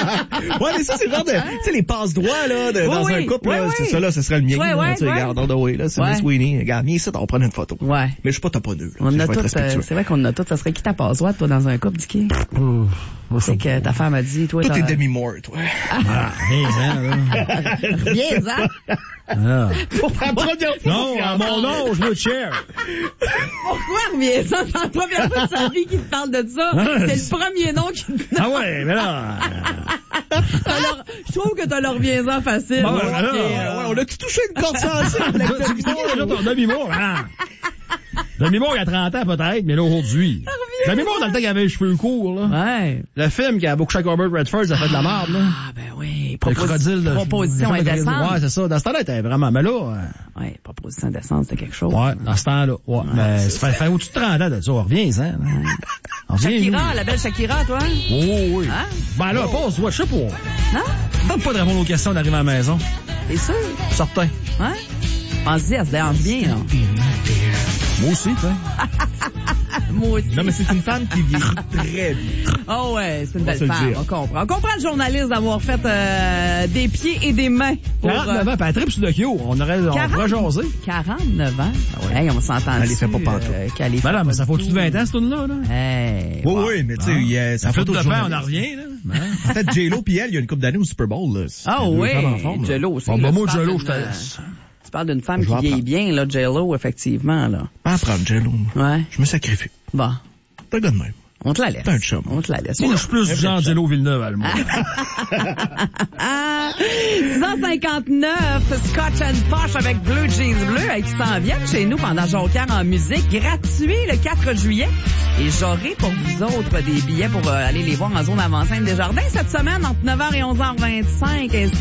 Ouais, mais ça, c'est le genre de, tu sais, les passe-droits, là, dans un couple, là, c'est ça, là, ce serait le mien. Tu sais, regarde, on the way, là, c'est Miss Sweeney. Regarde, viens ici, on va prendre une photo. Ouais. Mais je suis pas taponneux, là. On a tout, c'est vrai qu'on a tout. Ça serait qui ta passe-droit, toi, dans un couple, Dicky? C'est que ta femme a dit, toi, toi, t'es demi-mort, toi. Viens-en. Pour la première fois. Non, à mon âge, je me cher. Pourquoi reviens-en? C'est la première fois de sa vie qu'il te parle de ça. C'est le premier nom qui te... Ah ouais, mais là... Je trouve que t'as le reviens-en facile. Bon, on a tout touché une corde sensible. Ton demi-mort, hein? Demi-mort, il y a 30 ans, peut-être, mais là, aujourd'hui. Demi-mort, dans le temps qu'il avait les cheveux courts, là. Ouais. Le film qui a beaucoup chez Robert Redford, ça fait de la merde, là. Ah, ben oui. Proposition indécente. Ouais, c'est ça. Dans ce temps-là, t'es vraiment, mais là. Ouais, proposition indécente, c'était quelque chose. Ouais, dans ce temps-là. Ouais. Mais ça fait au-dessus de 30 ans de ça. Reviens-en. Shakira, la belle Shakira, toi? Oh, oui. Hein? Ben là, pose-toi, je sais pas. Non? Tente pas de répondre aux questions d'arriver à la maison. T'es sûr? Certain. Hein? On se dit, elle se déhanche bien, là. Moi aussi, tu sais. Moi aussi. Non, mais c'est une femme qui vieillit très bien. Oh ouais, c'est une belle femme, on comprend. On comprend le journaliste d'avoir fait des pieds et des mains. Pour, 49 ans, puis elle tripe sur le Kyo. On pourrait jaser. 49 ans? Ah ouais. Hey, on s'entend Elle les fait pas pantoute. Ben là, mais ça fait au-dessus de 20 ans, cette tune-là, là. Hey, oui, mais tu sais, ça fait de pain, on en revient, là. En fait, J-Lo pis elle, il y a une couple d'années au Super Bowl, là. Ah oui, J-Lo aussi. Bon, moi, J-Lo, je te laisse. Tu parles d'une femme qui vieillit bien, là, J-Lo, effectivement, là. Pas à prendre, J-Lo. Ouais. Je me sacrifie. Bon. T'as le gars de même. On te la laisse. T'es un chum. On te la laisse. Moi, je suis plus du genre Jello Villeneuve, allemand. 159, Scotch and Posh avec Blue Jeans Bleu, qui s'en viennent chez nous pendant Jonquière en musique, gratuit le 4 juillet. Et j'aurai pour vous autres des billets pour aller les voir en zone avant-scène des Jardins cette semaine entre 9h et 11h25.